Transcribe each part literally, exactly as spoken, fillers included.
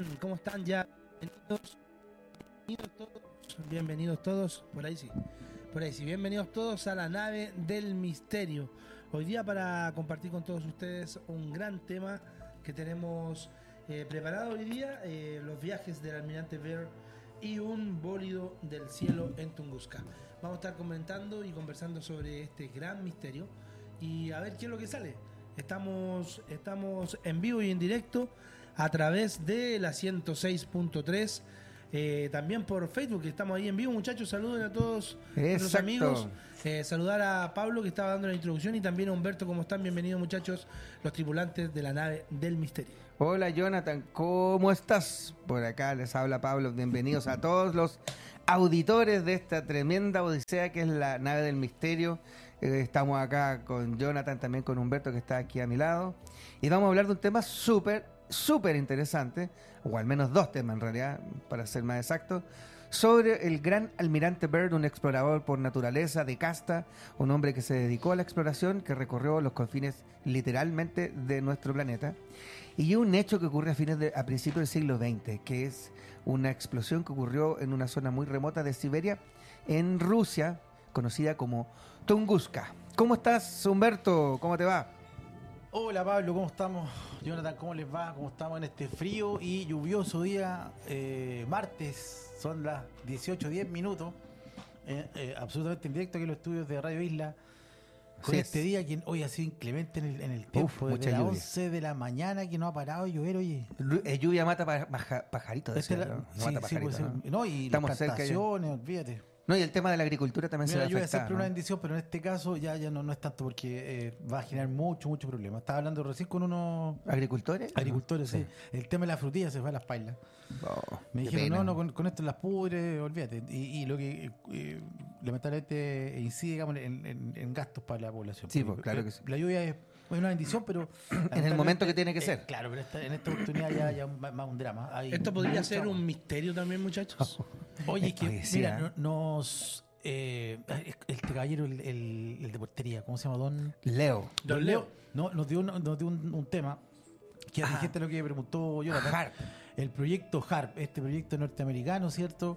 ¿Cómo están ya? Bienvenidos, bienvenidos todos, bienvenidos todos, por ahí sí, por ahí sí, bienvenidos todos a la nave del misterio. Hoy día para compartir con todos ustedes un gran tema que tenemos eh, preparado hoy día, eh, los viajes del Almirante Byrd y un bólido del cielo en Tunguska. Vamos a estar comentando y conversando sobre este gran misterio y a ver qué es lo que sale. Estamos, estamos en vivo y en directo a través de la ciento seis punto tres, eh, también por Facebook, estamos ahí en vivo, muchachos. Saluden a todos nuestros amigos. Eh, saludar a Pablo, que estaba dando la introducción, y también a Humberto. ¿Cómo están? Bienvenidos, muchachos, los tripulantes de la nave del misterio. Hola, Jonathan, ¿cómo estás? Por acá les habla Pablo. Bienvenidos a todos los auditores de esta tremenda odisea que es la nave del misterio. Eh, estamos acá con Jonathan, también con Humberto, que está aquí a mi lado, y vamos a hablar de un tema súper súper interesante, o al menos dos temas en realidad, para ser más exacto, sobre el gran Almirante Byrd, un explorador por naturaleza, de casta, un hombre que se dedicó a la exploración, que recorrió los confines literalmente de nuestro planeta, y un hecho que ocurre a fines de, a principios del siglo veinte, que es una explosión que ocurrió en una zona muy remota de Siberia, en Rusia, conocida como Tunguska. ¿Cómo estás, Humberto? ¿Cómo te va? Hola Pablo, ¿cómo estamos? Jonathan, ¿cómo les va? ¿Cómo estamos en este frío y lluvioso día? Eh, martes, son las dieciocho diez minutos, eh, eh, absolutamente en directo aquí en los estudios de Radio Isla, con Sí, este es. día que hoy ha sido inclemente en el, en el tiempo, Uf, desde mucha las lluvia. once de la mañana que no ha parado de llover, oye. Lu- eh, lluvia mata pa- paja- pajarito, Este decía, la- ¿no? sí, Mata sí, pajarito, pues, ¿no? no, y Estamos las cerca ya. plantaciones, olvídate. No, y el tema de la agricultura también Mira, se la ve lluvia es afectada, siempre ¿no? una bendición, pero en este caso ya, ya no, no es tanto porque eh, va a generar mucho, mucho problema. Estaba hablando recién con unos ¿Agricultores? agricultores, sí. El tema de la frutilla se fue a las pailas. Oh, Me qué dijeron, pena. no, no, con, con esto en las pudres, olvídate. Y, y lo que eh, lamentablemente incide, digamos, en, en- en gastos para la población. Sí, Porque, pues, claro eh, que sí. La lluvia es una bendición, pero... En el momento que tiene que eh, ser. claro, pero esta- en esta oportunidad ya, ya más, más un drama. Hay Esto podría mucha ser agua. un misterio también, muchachos. Oye, que, Oye, sí, mira, ¿eh? no- nos... Eh, este caballero, el, el, el de portería, ¿cómo se llama? Don... Leo. Don Leo. No, nos dio, un, nos dio un, un tema que hace Ah. gente lo que preguntó Jonathan. HARP. El proyecto HARP, este proyecto norteamericano, ¿cierto?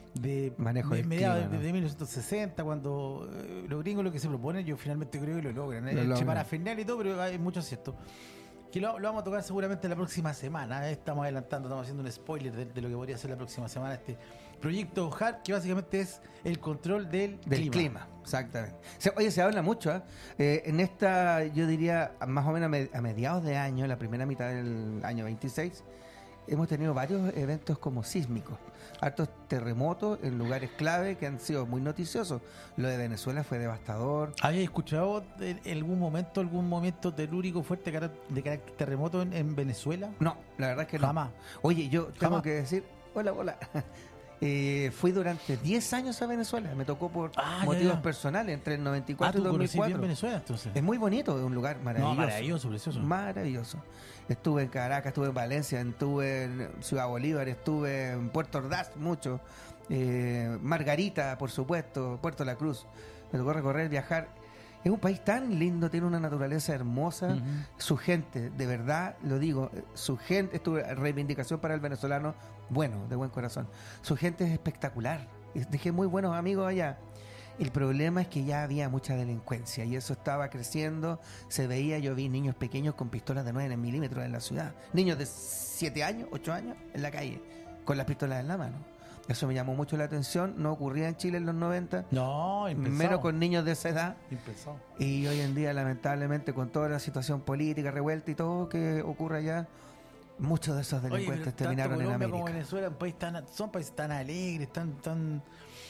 De Manejo de del mediados clima, de, ¿no? de mil novecientos sesenta, cuando eh, los gringos lo que se proponen, yo finalmente creo que lo logran. Lo Entre logran. parafernalia y todo, pero hay mucho cierto. Que lo, lo vamos a tocar seguramente la próxima semana. ¿eh? Estamos adelantando, estamos haciendo un spoiler de, de lo que podría ser la próxima semana. Este proyecto HARP, que básicamente es el control del, Del clima. clima. Exactamente. Se- oye, se habla mucho, ¿eh? Eh, en esta, yo diría, más o menos a, me- a mediados de año, la primera mitad del año veintiséis, hemos tenido varios eventos como sísmicos, hartos terremotos en lugares clave que han sido muy noticiosos. Lo de Venezuela fue devastador. ¿Habéis escuchado en en algún momento, algún momento telúrico fuerte de carácter- de carácter terremoto en, en Venezuela? No, la verdad es que no. Jamás. Oye, yo tengo Jamás. que decir, hola, hola. Eh, fui durante diez años a Venezuela, me tocó por Ah, ya, motivos ya. personales, entre el noventa y Ah, cuatro tú y conocí dos mil bien cuatro. Venezuela entonces. Es muy bonito, es un lugar maravilloso. No, maravilloso, precioso. Maravilloso. Estuve en Caracas, estuve en Valencia, estuve en Ciudad Bolívar, estuve en Puerto Ordaz mucho, eh, Margarita, por supuesto, Puerto La Cruz. Me tocó recorrer, viajar. Es un país tan lindo, tiene una naturaleza hermosa. Ujú. Su gente, de verdad, lo digo, eh, su gente, esto es reivindicación para el venezolano, bueno, de buen corazón. Su gente es espectacular. Y dejé muy buenos amigos allá. El problema es que ya había mucha delincuencia y eso estaba creciendo. Se veía, yo vi niños pequeños con pistolas de nueve milímetros en la ciudad. Niños de siete años, ocho años, en la calle, con las pistolas en la mano. Eso me llamó mucho la atención. No ocurría en Chile en los noventa, No, impensado. menos con niños de esa edad. Impensado. Y hoy en día, lamentablemente, con toda la situación política revuelta y todo que ocurre allá, muchos de esos Oye, delincuentes pero tanto terminaron en Colombia como América. Venezuela un país tan, son países tan alegres, tan, tan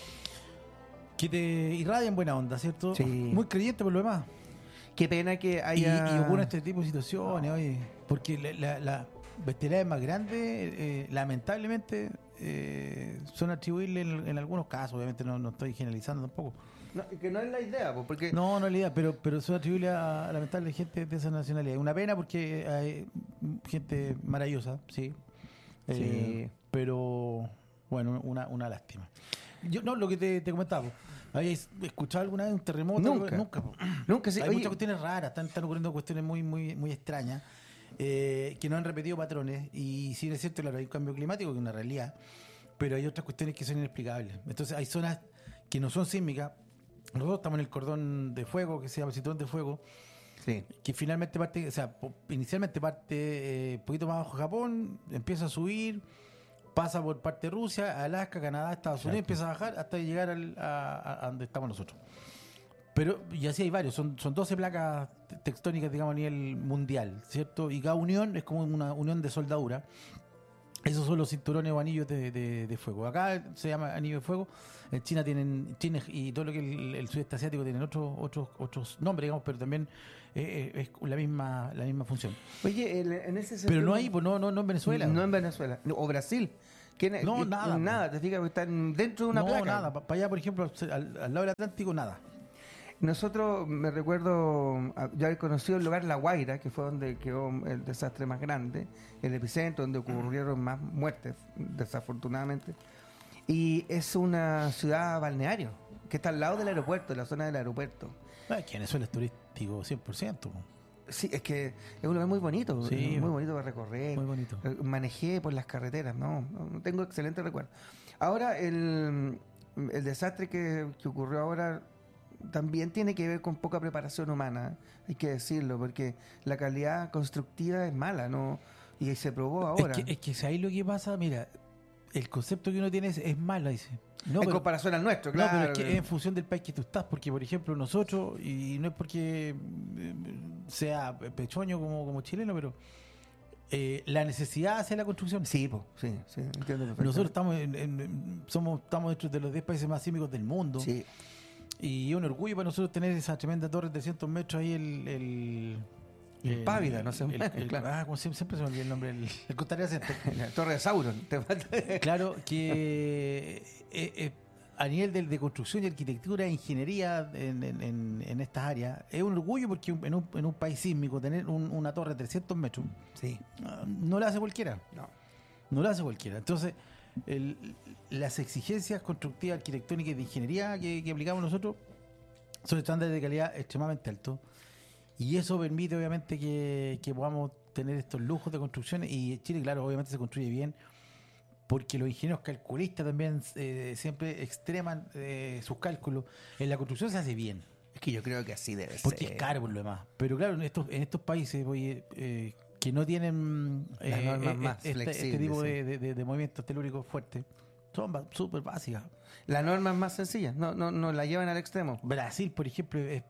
que te irradian buena onda, ¿cierto? Sí. Muy creyente por lo demás. Qué pena que Y, haya... y ocurren este tipo de situaciones, oye, porque la, la, la bestialidades más grandes, eh, lamentablemente, eh, son atribuibles en, en algunos casos, obviamente no, no estoy generalizando tampoco. No, que no es la idea, pues, porque... No, no es la idea, pero, pero son atribuibles a, a lamentable gente de esa nacionalidad. Una pena porque hay gente maravillosa, sí. Eh, pero, bueno, una, una lástima. Yo, no, lo que te, te comentaba, ¿habéis escuchado alguna vez un terremoto? Nunca. Nunca. po. Nunca, sí. Hay Oye, muchas cuestiones raras, están, están ocurriendo cuestiones muy, muy, muy extrañas. eh, que no han repetido patrones. Y si es cierto, claro, hay un cambio climático, que es una realidad, pero hay otras cuestiones que son inexplicables. Entonces hay zonas que no son sísmicas. Nosotros estamos en el cordón de fuego, que se llama el cinturón de fuego, Sí. que finalmente parte, o sea, po- inicialmente parte un poquito más abajo de Japón, empieza a subir, pasa por parte de Rusia, Alaska, Canadá, Estados Unidos, empieza a bajar hasta llegar al- a, a- a donde estamos nosotros. Pero, y así hay varios, son, son doce placas te- tectónicas, digamos, a nivel mundial, ¿cierto? Y cada unión es como una unión de soldadura. Esos son los cinturones o anillos de, de- de fuego. Acá se llama anillo de fuego. En China tienen, China y todo lo que es el, el sudeste asiático tienen otros otros otros nombres, digamos, pero también eh, eh, es la misma la misma función. Oye, el- en ese sentido... Pero no hay, pues no, no, no en Venezuela. No en Venezuela. O Brasil. ¿Quién- No, qué- nada, Nada, te fijas que están dentro de una no, placa. nada. Para allá, por ejemplo, al, al lado del Atlántico, nada. Nosotros, me recuerdo, a- yo haber conocido el lugar La Guaira, que fue donde quedó el desastre más grande, el epicentro, donde ocurrieron más muertes, desafortunadamente. Y es una ciudad balneario, que está al lado del aeropuerto, la zona del aeropuerto. Ah, que Venezuela es turístico cien por ciento. Sí, es que es un lugar muy bonito, Sí. muy bonito para recorrer. Muy bonito. Eh, Manejé por las carreteras, no, no, tengo excelente recuerdo. Ahora, el, el desastre que, que ocurrió ahora también tiene que ver con poca preparación humana, hay que decirlo, porque la calidad constructiva es mala, ¿no? Y se probó ahora. Es que, es que si ahí lo que pasa, mira, el concepto que uno tiene es, es malo, dice. No, en pero- comparación al nuestro, No, claro. pero es que es en función del país que tú estás, porque por ejemplo nosotros, y no es porque eh, sea pechoño como, como chileno, pero eh, la necesidad hace la construcción. Sí, po, sí, sí, entiendo perfectamente. Nosotros estamos en, en- somos estamos dentro de los diez países más sísmicos del mundo, Sí, y es un orgullo para nosotros tener esa tremenda torre de trescientos metros ahí, el... el El Pávida, no sé, el- el- claro. Ah, como siempre, siempre se me olvida el nombre, el, el Costanera Center. la Torre de Sauron. te falta- Claro que eh, eh, a nivel de, de construcción y arquitectura e ingeniería en, en- en- en estas áreas es un orgullo, porque en un, en un país sísmico tener un- una torre de trescientos metros Sí, ah, no la hace cualquiera, no. no la hace cualquiera. Entonces el- las exigencias constructivas, arquitectónicas y de ingeniería que, que aplicamos nosotros son estándares de calidad extremadamente altos, y eso permite obviamente que, que podamos tener estos lujos de construcciones. Y Chile, claro, obviamente se construye bien porque los ingenieros calculistas también eh, siempre extreman eh, sus cálculos. En la construcción se hace bien, Es que yo creo que así debe porque ser. es caro por lo demás. Pero claro, en estos, en estos países oye, eh, que no tienen Las normas más este, este flexibles, tipo sí. de, de- de- de movimientos telúricos fuertes, son ba- súper básicas. La norma es más sencilla, no, no, no la llevan al extremo. Brasil, por ejemplo, es-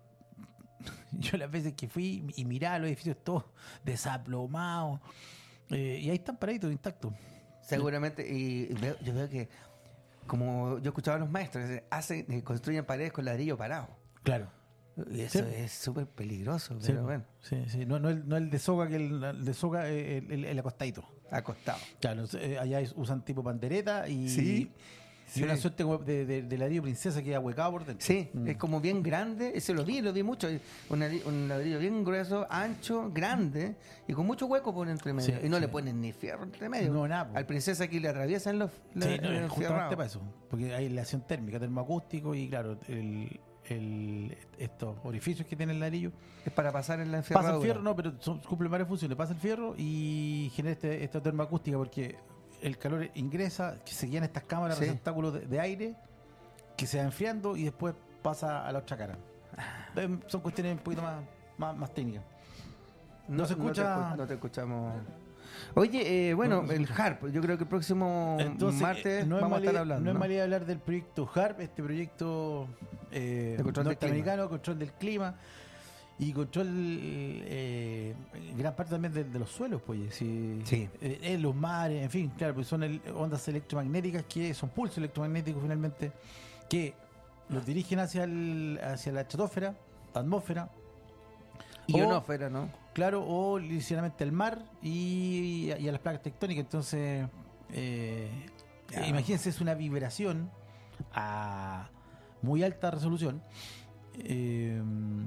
yo las veces que fui y miraba los edificios todos desaplomados, eh, y ahí están paraditos, intactos. Seguramente, y veo- yo veo que, como yo escuchaba a los maestros, eh, hacen, eh, construyen paredes con ladrillo parado. Claro. Y eso Sí. es súper peligroso, Sí, pero bueno, sí, sí. No, no, el, no el de soga, que el, el de soga, eh, el, el- el acostadito. acostado. Claro, eh, allá es- usan tipo pandereta y, Sí, y sí. una suerte como de, de, de ladrillo princesa que es ahuecado por dentro. Sí, Mm. es como bien grande, ese lo vi, lo vi mucho, un ladrillo, un ladrillo bien grueso, ancho, grande y con mucho hueco por entre medio. Sí, y no sí. le ponen ni fierro entre medio. No, nada, po. Al princesa aquí le atraviesan los, los, Sí, no, los es justamente fierrados. para eso, porque hay relación térmica, termoacústico y claro, el, el, estos orificios que tiene el ladrillo. Es para pasar en la Pasa enferradura. el fierro, no, pero son, cumplen varias funciones. Pasa el fierro y genera este, esta termoacústica, porque el calor ingresa, que se guían estas cámaras, Sí. receptáculos de, de aire, que se va enfriando y después pasa a la otra cara. Entonces, son cuestiones un poquito más, más, más técnicas. No se escucha- No te, escu- no te escuchamos. Oye, eh, bueno, No, no se el escucha. HARP, yo creo que el próximo Entonces, martes eh, no es vamos a mala estar idea- hablando. No es ¿no? mala idea hablar del proyecto HARP, este proyecto eh, De control del norteamericano, control del clima y control, eh, en gran parte también de, de los suelos, pues, sí, Sí. eh, en los mares, en fin, claro, pues son el- ondas electromagnéticas que son pulsos electromagnéticos finalmente que los dirigen hacia, el, hacia la estratosfera, atmósfera, o- Ionósfera, ¿no? claro, o ligeramente al mar y, y a las placas tectónicas. Entonces, eh, Ya. imagínense, es una vibración a muy alta resolución, eh,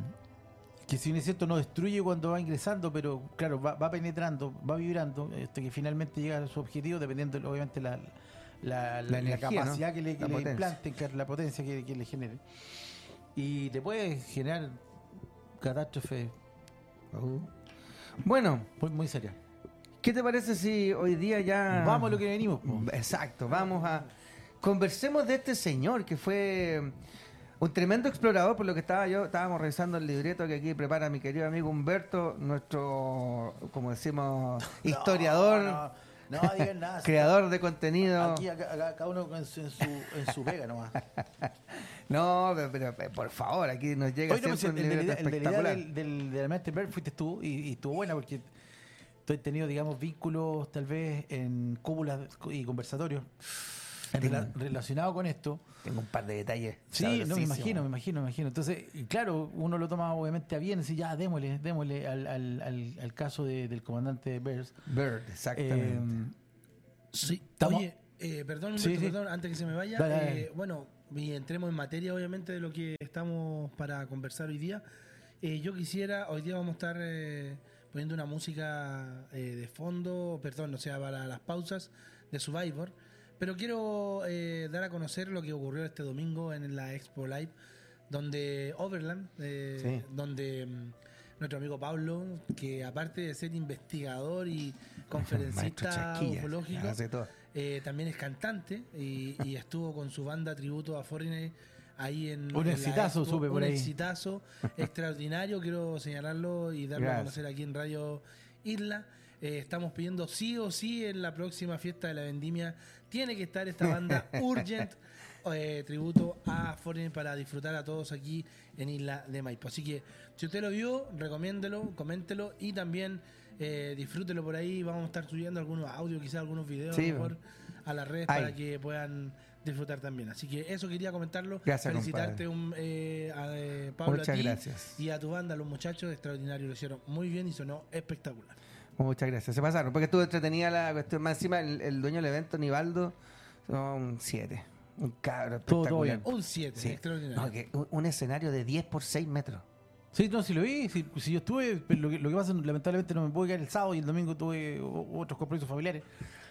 que si bien es cierto no destruye cuando va ingresando, pero claro, va, va penetrando, va vibrando, hasta que finalmente llega a su objetivo, dependiendo obviamente la, la, la- la energía, capacidad ¿no? que le, que La le potencia. implanten, que- la potencia que, que le genere. Y te puede generar catástrofe. Uh. Bueno, Muy, muy seria. ¿qué te parece si hoy día ya... Vamos a lo que venimos. po. Exacto, vamos a... Conversemos de este señor que fue un tremendo explorador, por lo que estaba yo, estábamos revisando el libreto que aquí prepara mi querido amigo Humberto, nuestro, como decimos, historiador, No, no, no digan nada. creador de contenido. Aquí, acá, acá, cada uno en su, en su, en su pega nomás. No, pero, pero, pero, por favor, aquí nos llega Oye, no, siempre pues, un el, de la libreto idea- el de la idea espectacular. del, del, de la mente Bird fuiste tú y, y estuvo buena porque tú has tenido, digamos, vínculos tal vez en cúpulas y conversatorios en rela- relacionados con esto. Tengo un par de detalles. Sí, no, me sabrosísimos. imagino, me imagino, me imagino. Entonces, y claro, uno lo toma obviamente a bien, así ya, démosle, démosle al, al, al, al caso de- del comandante Bears. Bird, exactamente. Eh, Sí, Estamos- oye, eh, perdón, Sí, Humberto, sí. perdón, antes que se me vaya. Dale, dale. eh, bueno, y entremos en materia, obviamente, de lo que estamos para conversar hoy día. Eh, yo quisiera, hoy día vamos a estar eh, poniendo una música eh, de fondo, perdón, o sea, para las pausas de Survivor. Pero quiero eh, dar a conocer lo que ocurrió este domingo en la Expo Live, donde Overland, eh, Sí. donde mm, nuestro amigo Pablo, que aparte de ser investigador y conferencista Chasquilla, ufológico, hace todo. eh, también es cantante y, y estuvo con su banda tributo a Foreigner ahí en Un en la exitazo, Expo, supe por un ahí. exitazo extraordinario, quiero señalarlo y darlo a Gracias. conocer aquí en Radio Isla. Eh, estamos pidiendo sí o sí en la próxima fiesta de la vendimia tiene que estar esta banda Urgent, eh, tributo a Foreigner para disfrutar a todos aquí en Isla de Maipo. Así que si usted lo vio, recomiéndelo, coméntelo y también eh, disfrútelo por ahí. Vamos a estar subiendo algunos audios, quizás algunos videos Sí, a lo mejor a las redes Ahí. para que puedan disfrutar también. Así que eso quería comentarlo. Gracias, Felicitarte compadre. un, eh, a eh, Pablo, Muchas a ti gracias. y a tu banda, los muchachos, extraordinario, lo hicieron muy bien y sonó espectacular. Muchas gracias. Se pasaron, porque estuvo entretenida la cuestión. Más encima, el, el dueño del evento, Nivaldo, un siete. Un cabro Todo- todo espectacular. bien. Un siete, Sí. extraordinario. No, que un, un escenario de diez por seis metros. Sí, no, si lo vi, si, si yo estuve, pero lo que, lo que pasa, lamentablemente no me pude quedar el sábado y el domingo tuve o- otros compromisos familiares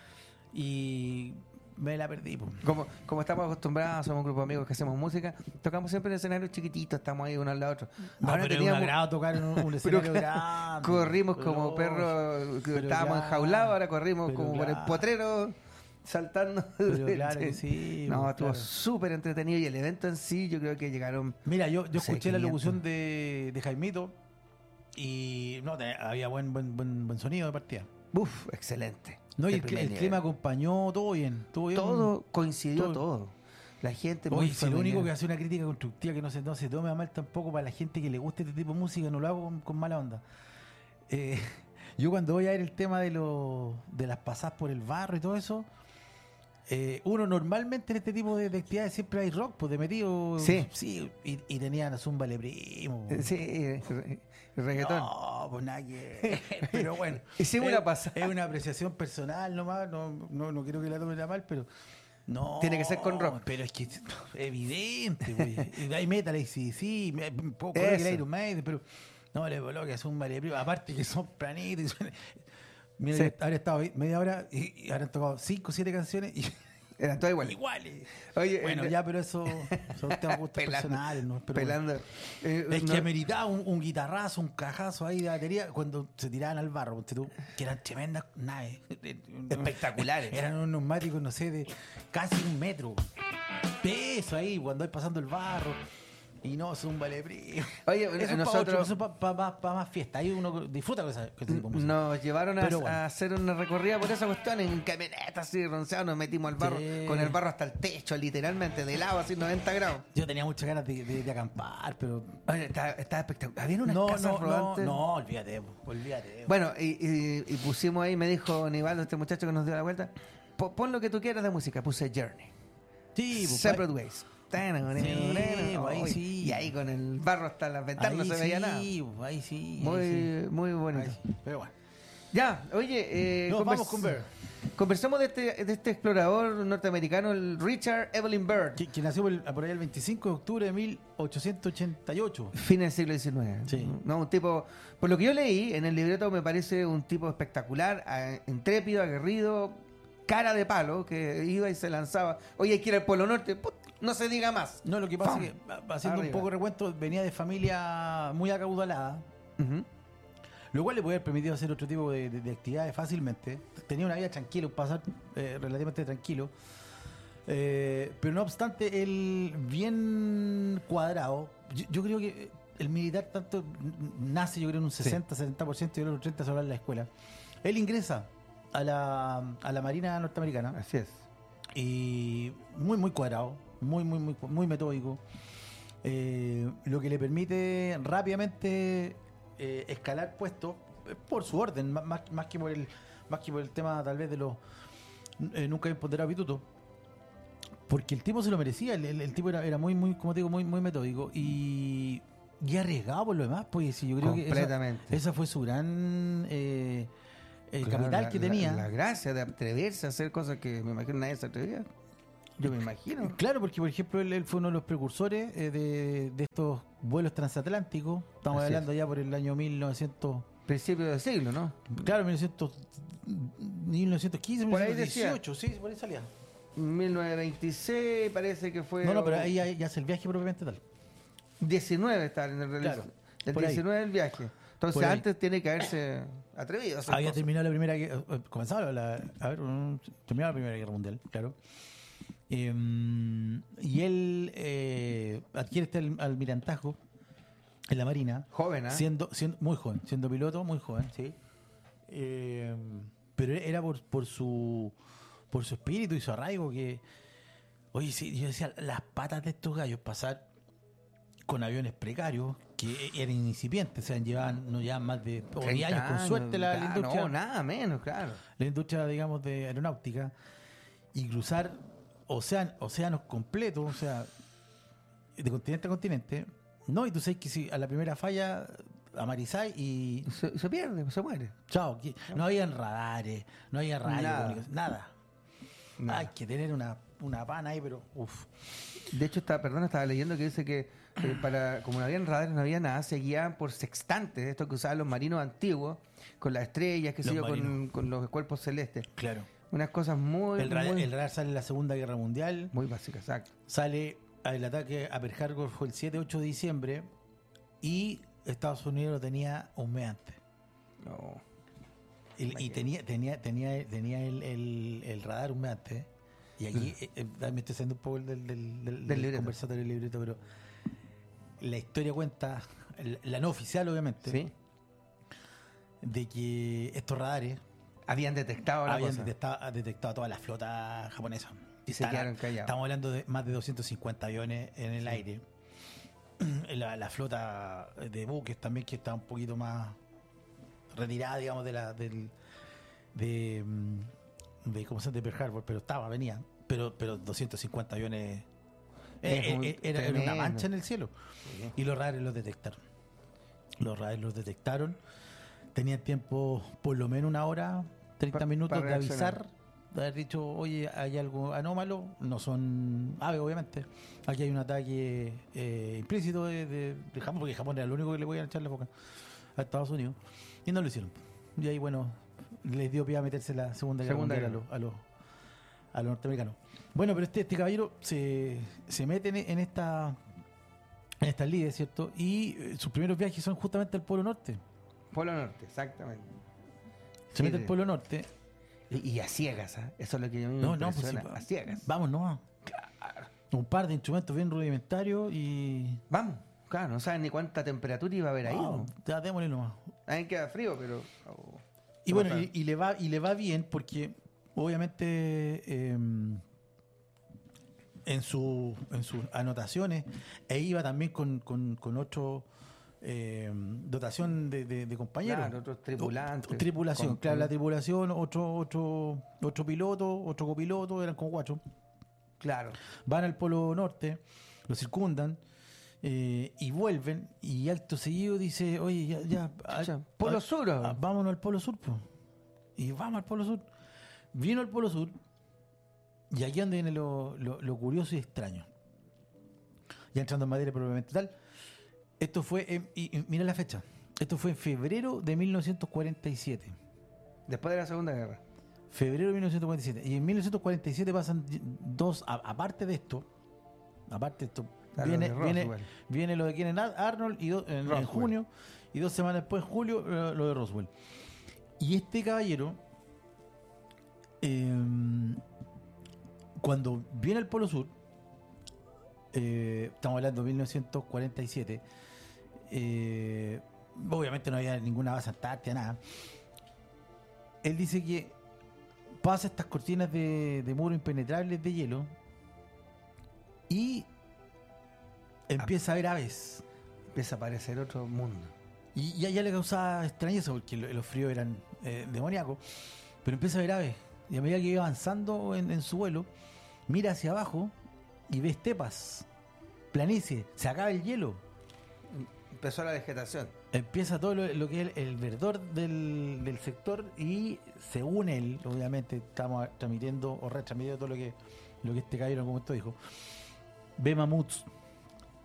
y me la perdí. po. Como, como estamos acostumbrados, somos un grupo de amigos que hacemos música, tocamos siempre en escenarios chiquititos, estamos ahí uno al lado otro. No, Ahora pero es un teníamos- agrado tocar en un, un escenario grande. corrimos Pero- como perros, que pero estábamos claro, enjaulados, ahora corrimos pero como por el claro. potrero, saltando. Pero claro que sí, No, pues, estuvo claro. súper entretenido y el evento en sí, yo creo que llegaron. Mira, yo, yo No sé, escuché la quinientos. locución de, de Jaimito y no, te- había buen, buen, buen, buen sonido de partida. Uf, excelente. No, y De el, cl- primer el nivel. clima acompañó, todo bien, todo bien. Todo coincidió, todo. todo. La gente muy Oye, si lo único que familiar. hace una crítica constructiva que no se, no se tome a mal tampoco para la gente que le guste este tipo de música, no lo hago con, con mala onda. Eh, yo cuando voy a ver el tema de, los de las pasadas por el barro y todo eso, eh, uno normalmente en este tipo de, de actividades siempre hay rock, pues de metido. Sí. Sí, y, y tenían a Zumba Le Primo. Eh, Sí, eh, re- reggaetón. No, pues nada que ver, pero bueno. Hicimos es, una pasada. Es una apreciación personal nomás, no, no, no quiero que la tomen a mal, pero no. Tiene que ser con rock. Pero es que es evidente, güey. Hay metal, hay sí, sí, me- un poco de Eso. Iron Maiden, pero no le coloques es un vale primo. Aparte que son planitos. y suenan- Mira, Sí. yo habré estado ahí media hora y, y habrán tocado cinco o siete canciones y Eran todas iguales. iguales. Oye, Bueno, eh, ya, pero eso son temas gustos pelando, personales, ¿no? Pero bueno. pelando. Eh, Es no- que ameritaba un, un guitarrazo, un cajazo ahí de batería cuando se tiraban al barro, ponte tú, que eran tremendas naves. Espectaculares. Eran unos neumáticos, no sé, de casi un metro. Peso ahí, cuando vais pasando el barro. Y no, es un vale primo. Oye, Eso es pa' nosotros- otro, eso es para más fiesta. Ahí uno disfruta con, esa, con ese tipo de música. Nos llevaron a, Pero bueno. a hacer una recorrida por esa cuestión en camionetas así ronceados, nos metimos al barro, Sí. con el barro hasta el techo, literalmente, de lado, así noventa grados. Yo tenía muchas ganas de, de- de acampar, pero. Oye, estaba, estaba espectacular. Había unas No, casas no, no, rodantes. no, olvídate, po, olvídate. po. Bueno, y, y- y pusimos ahí, me dijo Nivaldo, este muchacho que nos dio la vuelta, "Po- pon lo que tú quieras de música. Puse Journey. sí, po, Separate Ways. Sí, ahí Uy, sí. Y ahí con el barro hasta las ventanas no ahí se veía nada. sí, po, ahí sí. Muy, ahí sí. muy bonito. Ahí sí. Pero bueno. Ya, oye, eh, Nos convers- vamos con Bird. Conversamos de este, de este explorador norteamericano, el Richard Evelyn Byrd, Que, que nació por, el- por ahí el veinticinco de octubre de mil ochocientos ochenta y ocho. fin del siglo diecinueve. Sí. No, un tipo, por lo que yo leí en el libreto, me parece un tipo espectacular, a- intrépido, aguerrido, cara de palo, que iba y se lanzaba. Oye, hay que ir al Polo Norte, put, no se diga más. No, lo que pasa ¡Pam! es que, va- haciendo Arriba. un poco de recuento, venía de familia muy acaudalada. Ujú. lo cual le puede haber permitido hacer otro tipo de, de, de actividades fácilmente. Tenía una vida tranquila, un pasar eh, relativamente tranquilo. Eh, pero no obstante, él bien cuadrado, yo, yo creo que el militar tanto nace, yo creo, en un sesenta, setenta por ciento y el otro treinta por ciento se habla en la escuela. Él ingresa a la, a la Marina norteamericana. Así es. Y muy, muy cuadrado, muy, muy, muy, muy metódico. Eh, lo que le permite rápidamente eh, escalar puestos eh, por su orden, más, más, más que por el más que por el tema tal vez de los eh, nunca imponderado pituto, porque el tipo se lo merecía. El, el, el tipo era, era muy, muy, como te digo, muy, muy metódico y, y arriesgado por lo demás, pues sí, yo creo que esa, esa fue su gran eh, el claro, capital la, que tenía. La, la gracia de atreverse a hacer cosas que me imagino nadie se atrevía. Yo me imagino. Claro, porque por ejemplo él, él fue uno de los precursores eh, de, de estos vuelos transatlánticos. Estamos Así hablando es. ya por el año mil novecientos. Principio del siglo, ¿no? Claro, mil novecientos, mil novecientos quince, por mil novecientos dieciocho, decía, sí, por ahí salía. mil novecientos veintiséis parece que fue. No, no, pero ahí ya, ya es el viaje propiamente tal. diecinueve está en el realizo. Claro, el diecinueve ahí. El viaje. Entonces antes tiene que haberse atrevido a hacer Había cosas. terminado la primera guerra, comenzaba la, a ver, terminaba la primera guerra mundial, claro. Eh, y él eh, adquiere este almirantajo en la Marina. Joven, ¿eh? Siendo, siendo muy joven, siendo piloto, muy joven, sí. Eh, pero era por, por su por su espíritu y su arraigo que, oye, sí, yo decía, las patas de estos gallos pasar con aviones precarios que eran incipientes, o sea, llevaban, no llevaban más de diez años, con suerte la, claro, la industria. No, nada menos, claro. La industria, digamos, de aeronáutica, y cruzar Ocean, océanos completos, o sea, de continente a continente. No, y tú sabes que si a la primera falla amarizáis y se, se pierde, se muere. Chao, no había radares, no había radio, nada. nada. nada. Hay que tener una, una pana ahí, pero uff. De hecho, estaba, perdón, estaba leyendo que dice que eh, para como no habían radares, no había nada, se guiaban por sextantes, esto que usaban los marinos antiguos, con las estrellas, qué sé yo, con, con los cuerpos celestes. Claro. Unas cosas muy... El radar, muy... el radar sale en la Segunda Guerra Mundial. Muy básica, exacto. Sale el ataque a Pearl Harbor fue el siete ocho de diciembre y Estados Unidos lo tenía un mes antes. No. El, y tenía tenía tenía tenía el, el, el radar un mes antes. Y aquí mm. eh, me estoy haciendo un poco del, del, del, del, del conversatorio del libreto, pero la historia cuenta, la no oficial obviamente, ¿sí? De que estos radares habían detectado la habían cosa. detectado, detectado a toda la flota japonesa. Y se quedaron callados. Estamos hablando de más de doscientos cincuenta aviones en el sí. aire. La, la flota de buques también, que está un poquito más retirada, digamos, de la del de, de ¿cómo se llama? De Pearl Harbor, pero estaba, venía. Pero, pero doscientos cincuenta aviones eh, eh, era, era una mancha en el cielo. Sí. Y los radares los detectaron. Los radares los detectaron. Tenían tiempo por lo menos una hora, treinta pa, minutos de avisar, de haber dicho, oye, hay algo anómalo. No son aves, obviamente. Aquí hay un ataque eh, implícito de, de, de Japón, porque Japón era lo único que le podían echar la boca a Estados Unidos. Y no lo hicieron. Y ahí, bueno, les dio pie a meterse la Segunda Guerra Mundial a los, a los a los norteamericanos. Bueno, pero este, este caballero se, se mete en, en esta en estas lides, ¿cierto? Y eh, sus primeros viajes son justamente al Polo Norte. Polo Norte, exactamente. Se sí, mete al Polo Norte. Y, y a ciegas, ¿eh? Eso es lo que yo me no, no, pues sí, a ciegas. Vamos, no. Claro. Un par de instrumentos bien rudimentarios y... Vamos, claro, no saben ni cuánta temperatura iba a haber ahí. No, ya démosle nomás. Ahí queda frío, pero... Oh, y bueno, y, y, le va, y le va bien porque obviamente eh, en, su, en sus anotaciones e iba también con, con, con otro... Eh, dotación de, de, de compañeros, claro, otros tripulantes, o, tripulación, con, claro, la tripulación, otro otro otro piloto, otro copiloto, eran como cuatro, claro, van al Polo Norte, lo circundan eh, y vuelven, y acto seguido dice, oye, ya, ya a, Polo a, Sur, a, vámonos al Polo Sur, pues. Y vamos al Polo Sur. Vino al Polo Sur, y aquí donde viene lo, lo, lo curioso y extraño, ya entrando en materia propiamente tal. Esto fue, en, y, y mira la fecha, esto fue en febrero de mil novecientos cuarenta y siete. Después de la Segunda Guerra. Febrero de mil novecientos cuarenta y siete. Y en mil novecientos cuarenta y siete pasan dos, a, aparte de esto, aparte de esto, Está lo viene, de viene, Roswell. viene lo de Kenneth Arnold y do- en, en Roswell. junio, y dos semanas después, en julio, lo, lo de Roswell. Y este caballero, eh, cuando viene al Polo Sur, eh, estamos hablando de mil novecientos cuarenta y siete, eh, obviamente no había ninguna base antártica, nada. Él dice que pasa estas cortinas de, de muro impenetrables de hielo y empieza a ver aves. Empieza a aparecer otro mundo. Y, y a ella le causaba extrañeza porque lo- los fríos eran eh, demoníacos. Pero empieza a ver aves. Y a medida que iba avanzando en, en su vuelo, mira hacia abajo y ve estepas, planicie, se acaba el hielo. Empezó la vegetación. Empieza todo lo, lo que es el, el verdor del, del sector y según él, obviamente estamos transmitiendo o retransmitiendo todo lo que, lo que este caballero en algún momento dijo, ve mamuts.